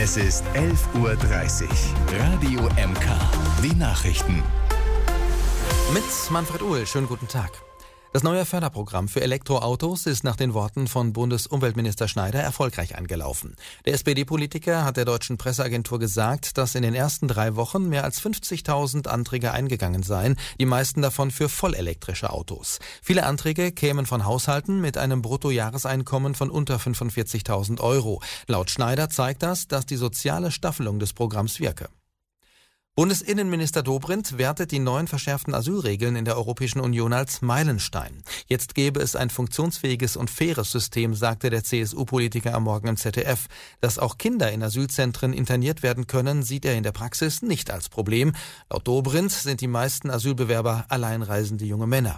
Es ist 11:30 Uhr. Radio MK. Die Nachrichten. Mit Manfred Uhl. Schönen guten Tag. Das neue Förderprogramm für Elektroautos ist nach den Worten von Bundesumweltminister Schneider erfolgreich angelaufen. Der SPD-Politiker hat der deutschen Presseagentur gesagt, dass in den ersten 3 Wochen mehr als 50.000 Anträge eingegangen seien, die meisten davon für vollelektrische Autos. Viele Anträge kämen von Haushalten mit einem Bruttojahreseinkommen von unter 45.000 Euro. Laut Schneider zeigt das, dass die soziale Staffelung des Programms wirke. Bundesinnenminister Dobrindt wertet die neuen verschärften Asylregeln in der Europäischen Union als Meilenstein. Jetzt gäbe es ein funktionsfähiges und faires System, sagte der CSU-Politiker am Morgen im ZDF. Dass auch Kinder in Asylzentren interniert werden können, sieht er in der Praxis nicht als Problem. Laut Dobrindt sind die meisten Asylbewerber alleinreisende junge Männer.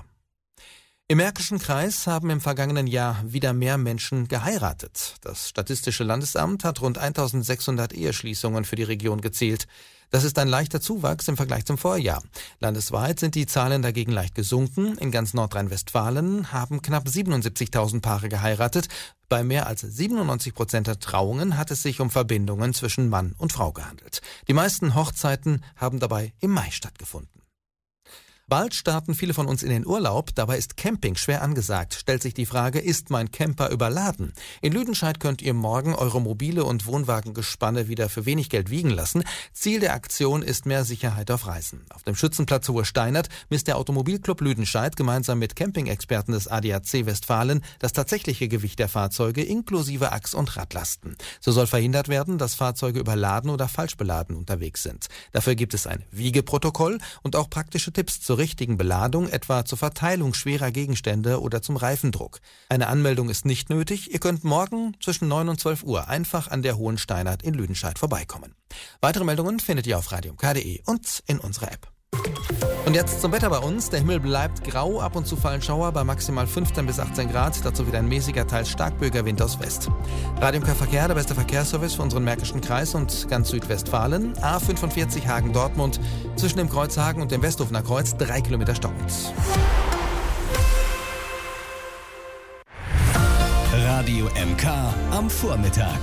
Im Märkischen Kreis haben im vergangenen Jahr wieder mehr Menschen geheiratet. Das Statistische Landesamt hat rund 1.600 Eheschließungen für die Region gezählt. Das ist ein leichter Zuwachs im Vergleich zum Vorjahr. Landesweit sind die Zahlen dagegen leicht gesunken. In ganz Nordrhein-Westfalen haben knapp 77.000 Paare geheiratet. Bei mehr als 97% der Trauungen hat es sich um Verbindungen zwischen Mann und Frau gehandelt. Die meisten Hochzeiten haben dabei im Mai stattgefunden. Bald starten viele von uns in den Urlaub, dabei ist Camping schwer angesagt. Stellt sich die Frage, ist mein Camper überladen? In Lüdenscheid könnt ihr morgen eure mobile und Wohnwagengespanne wieder für wenig Geld wiegen lassen. Ziel der Aktion ist mehr Sicherheit auf Reisen. Auf dem Schützenplatz Hohe Steinert misst der Automobilclub Lüdenscheid gemeinsam mit Campingexperten des ADAC Westfalen das tatsächliche Gewicht der Fahrzeuge inklusive Achs- und Radlasten. So soll verhindert werden, dass Fahrzeuge überladen oder falsch beladen unterwegs sind. Dafür gibt es ein Wiegeprotokoll und auch praktische Tipps zur richtigen Beladung, etwa zur Verteilung schwerer Gegenstände oder zum Reifendruck. Eine Anmeldung ist nicht nötig. Ihr könnt morgen zwischen 9 und 12 Uhr einfach an der Hohen Steinert in Lüdenscheid vorbeikommen. Weitere Meldungen findet ihr auf radiomk.de und in unserer App. Und jetzt zum Wetter bei uns. Der Himmel bleibt grau, ab und zu fallen Schauer bei maximal 15 bis 18 Grad. Dazu wieder ein mäßiger, teils starkböiger Wind aus West. Radio MK Verkehr, der beste Verkehrsservice für unseren Märkischen Kreis und ganz Südwestfalen. A45 Hagen-Dortmund, zwischen dem Kreuzhagen und dem Westhofener Kreuz 3 Kilometer stockend. Radio MK am Vormittag.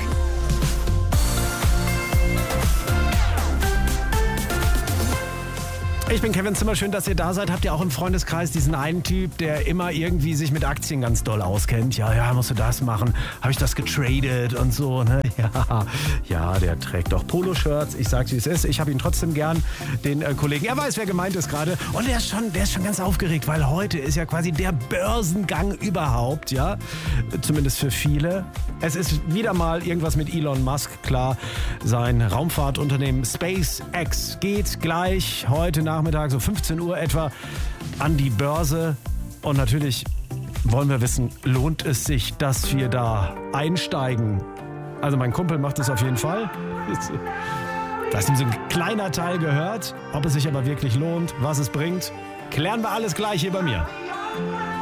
Ich bin Kevin Zimmer, schön, dass ihr da seid. Habt ihr auch im Freundeskreis diesen einen Typ, der immer irgendwie sich mit Aktien ganz doll auskennt? Ja, musst du das machen? Habe ich das getradet und so, ne? Ja, der trägt doch Poloshirts. Ich sag's, wie es ist. Ich habe ihn trotzdem gern, den Kollegen. Er weiß, wer gemeint ist gerade. Und der ist schon ganz aufgeregt, weil heute ist ja quasi der Börsengang überhaupt, ja? Zumindest für viele. Es ist wieder mal irgendwas mit Elon Musk, klar. Sein Raumfahrtunternehmen SpaceX geht gleich heute Nachmittag, so 15 Uhr etwa, an die Börse. Und natürlich wollen wir wissen, lohnt es sich, dass wir da einsteigen? Also mein Kumpel macht es auf jeden Fall. Da ist ihm so ein kleiner Teil gehört. Ob es sich aber wirklich lohnt, was es bringt, klären wir alles gleich hier bei mir.